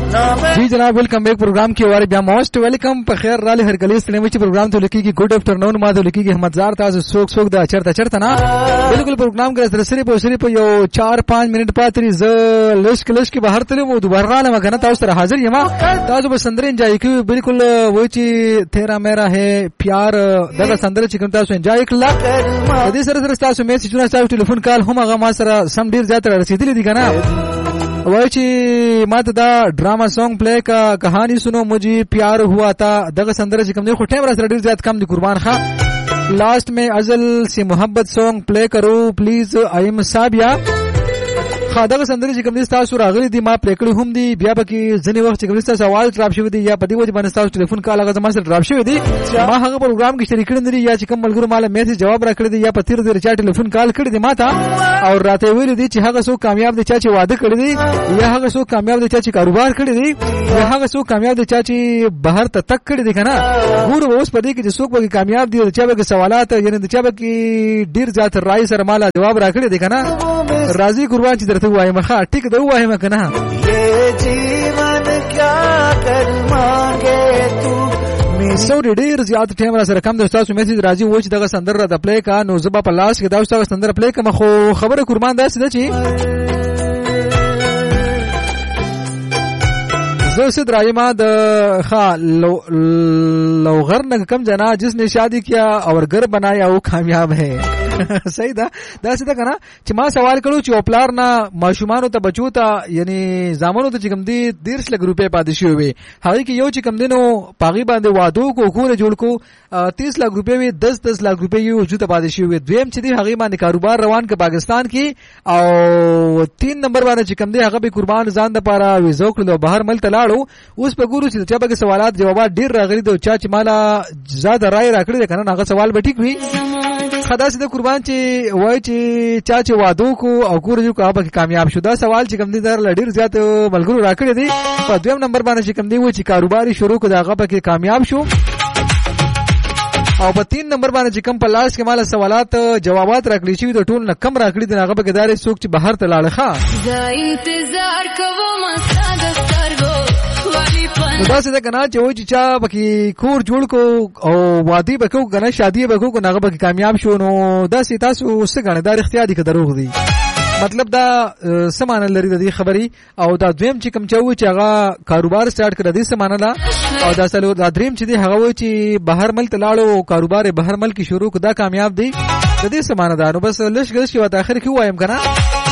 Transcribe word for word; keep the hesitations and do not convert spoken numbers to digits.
जी जनाब, welcome back programme की वारे बया most welcome په خیر را لهر کلی ستنه چې پروګرام ته لکی کی ګډ افټرنون ما ته لکی کی احمدزار تاسو سوک سوک دا چرته چرته نه بالکل پروګرام کې سره سره په سره په یو چار پانچ منټ پاتې ز لشک لشک بهر تل مو دوباره را نه کنه تاسو سره حاضر یم تاسو به سندره انجای کوي بالکل وای چې تیرا میرا ہے پیار دغه سندره چې کوم تاسو انجای کړل د دې سره سره تاسو میسجونه تاسو ټلیفون کال هم هغه ما سره سم ډیر زیات رسیدلی دي کنه وای چې ما ته دا drama song play का कहानी सुनो मुझे प्यार हुआ था दगा संदर्भ से कम देखो टाइम रात रेडी ज्यादा कम दी कुर्बान खा लास्ट में अजल से मोहब्बत सॉन्ग प्ले करो प्लीज आई एम साबिया خادغه سندري چې کوم دي تاسو راغلي دي ما پریکړی هم دي بیا پکې ځنی وخت چې کوم تاسو سوال ډراپ شوی دي یا په دې وجه باندې تاسو ټلیفون کال هغه زما سره ډراپ شوی دي ما هغه پروګرام کې شریک کړی دي یا چې کوم ملګرو مال میسج جواب راکړی دي یا په تیر دې چا ټلیفون کال کړی دي ما ته او راته ویل دي چې هغه څو کامیاب دي چې وعده کړی دي یا هغه څو کامیاب دي چې کاروبار کړی دي یا هغه څو کامیاب دي چې بهر ته تک کړی دي کنه ګور اوس په دې کې چې څوک به کامیاب دي چې به سوالات یعنی چې به کې ډیر ځات رائے سره مال جواب راکړی دي کنه راضي قربان چې درته وایم ښه ټیک دی وایم کنه ये जीवन क्या कर मांगे तू سو ډیر زیات ټیم را سره کم د تاسو میسج راځي و چې دغه سندر را د پلی کا نو زبا په لاس کې دا تاسو سندر پلی کوم خو خبره قربان داسې ده چې زه سید رایما د خا لو غر نه کم جنا جس نے شادی کیا اور گھر بنایا وہ کامیاب ہے صحیح ده دا څه ده کنه چې ما سوال کړو چې خپلار نه ماشومان ته بچو ته یعنی زامنو ته چې کوم دي ډیرش لګ روپے پاتې شوی وي هغه کې یو چې کوم دینو پاغي باندې وادو کو کور جوړ کو تیس لک روپے وي دس دس لک روپے یو وجود پاتې شوی وي دویم چې دی هغه باندې کاروبار روان ک پاکستان کې او تین نمبر باندې چې کوم دی هغه به قربان ځان د پاره ویزو کړو بهر ملک لاړو اوس په ګورو چې چا به سوالات جوابات ډیر راغلي دو چا چې مالا زیاده رائے راکړي کنه هغه سوال به ټیک وي خدا سي د قربان چې وای چې چا چې وادو کو او کور جو کا به کامیاب شو دا سوال چې کوم دي در لډیر زیات ملګرو راکړي دي په دویم نمبر باندې چې کوم دی و چې کاروباري شروع کو دا هغه به کامیاب شو او په تین نمبر باندې چې کوم په لاس کې مال سوالات جوابات راکړي شي د ټول نه کم راکړي دي هغه به ګدارې څوک چې بهر ته لاړ ښه زه انتظار کوم ستاسو سترګو نو دا څه ده کنه چې وای چې چا پکې کور جوړ کو او وادي بکو کنه شادي بکو کو هغه به کامیاب شو نو دا سي تاسو څه غنه دا اختیاري که دروغ دي مطلب دا سمانه لري د دې خبري او دا دویم چې کوم چاوي چې هغه کاروبار سٹارټ کړی دی سمانه دا او دا سلو دا دریم چې دی هغه وای چې بهر ملک لاړو کاروبار بهر ملک شروع کدا کامیاب دی د دې سمانه دا نو بس لږ غلش کې وته اخر کې وایم کنه